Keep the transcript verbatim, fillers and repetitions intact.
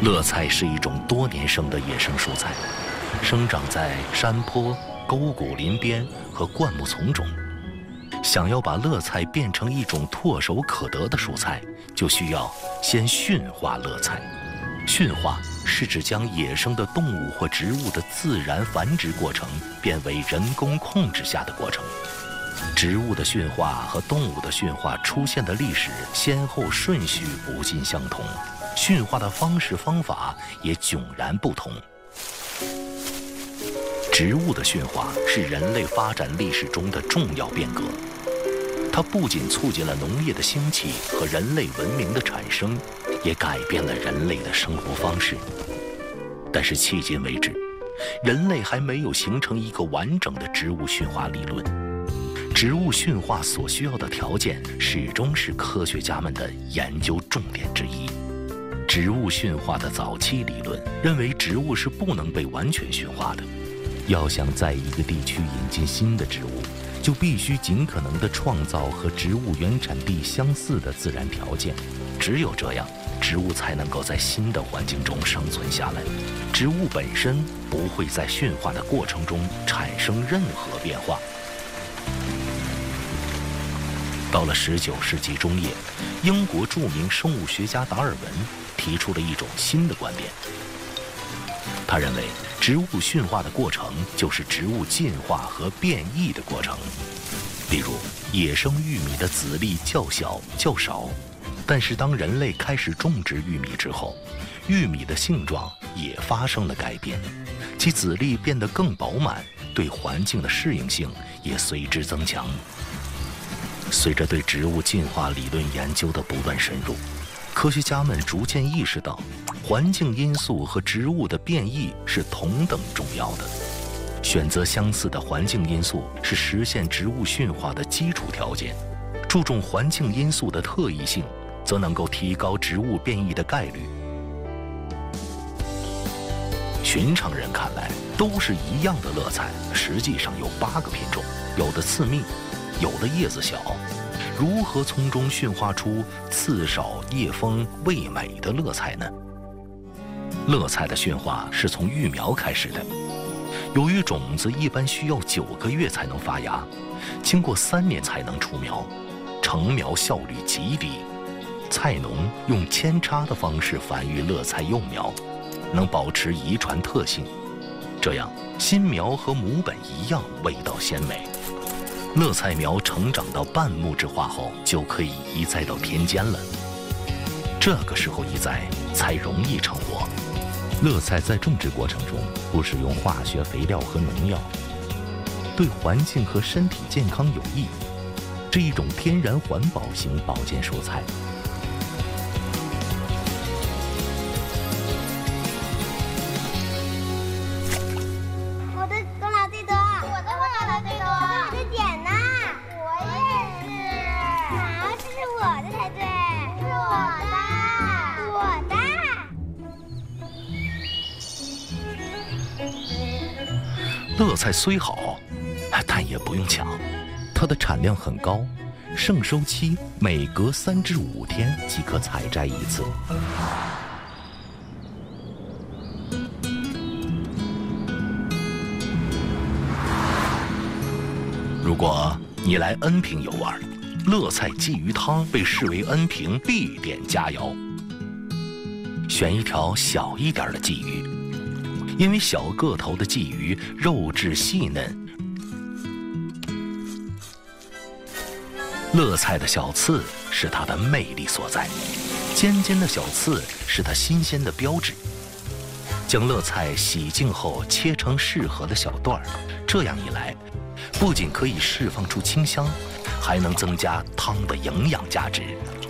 乐菜是一种多年生的野生蔬菜，生长在山坡、沟谷林边和灌木丛中。想要把乐菜变成一种唾手可得的蔬菜，就需要先驯化乐菜。驯化是指将野生的动物或植物的自然繁殖过程变为人工控制下的过程。植物的驯化和动物的驯化出现的历史先后顺序不尽相同，驯化的方式方法也迥然不同。植物的驯化是人类发展历史中的重要变革，它不仅促进了农业的兴起和人类文明的产生，也改变了人类的生活方式。但是迄今为止，人类还没有形成一个完整的植物驯化理论。植物驯化所需要的条件始终是科学家们的研究重点之一。植物驯化的早期理论认为，植物是不能被完全驯化的。要想在一个地区引进新的植物，就必须尽可能地创造和植物原产地相似的自然条件。只有这样，植物才能够在新的环境中生存下来。植物本身不会在驯化的过程中产生任何变化。到了十九世纪中叶，英国著名生物学家达尔文提出了一种新的观点。他认为，植物驯化的过程就是植物进化和变异的过程。例如，野生玉米的籽粒较小较少，但是当人类开始种植玉米之后，玉米的性状也发生了改变，其籽粒变得更饱满，对环境的适应性也随之增强。随着对植物进化理论研究的不断深入，科学家们逐渐意识到，环境因素和植物的变异是同等重要的。选择相似的环境因素是实现植物驯化的基础条件。注重环境因素的特异性，则能够提高植物变异的概率。寻常人看来都是一样的乐菜，实际上有八个品种，有的刺密，有的叶子小。如何从中驯化出刺少、叶丰、味美的乐菜呢？乐菜的驯化是从育苗开始的。由于种子一般需要九个月才能发芽，经过三年才能出苗，成苗效率极低。菜农用扦插的方式繁育乐菜幼苗，能保持遗传特性，这样新苗和母本一样，味道鲜美。乐菜苗成长到半木质化后，就可以移栽到田间了。这个时候移栽才容易成活。乐菜在种植过程中不使用化学肥料和农药，对环境和身体健康有益，是一种天然环保型保健蔬菜。 我的功劳最多，我的功劳最多，我的点呢？我也是。好，这是我的才对。是我的，我的。 乐菜虽好，但也不用抢，它的产量很高，盛收期每隔三至五天即可采摘一次。如果你来恩平游玩，乐菜鲫鱼汤被视为恩平必点佳肴。选一条小一点的鲫鱼，因为小个头的鲫鱼肉质细嫩。乐菜的小刺是它的魅力所在，尖尖的小刺是它新鲜的标志。将乐菜洗净后切成适合的小段儿，这样一来，不仅可以释放出清香，还能增加汤的营养价值。